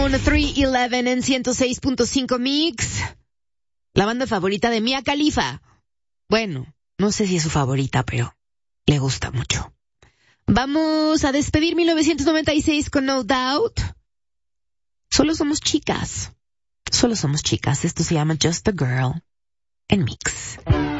311 en 106.5 Mix. La banda favorita de Mia Khalifa. Bueno, no sé si es su favorita, pero le gusta mucho. Vamos a despedir 1996 con No Doubt. Solo somos chicas. Esto se llama Just a Girl en Mix.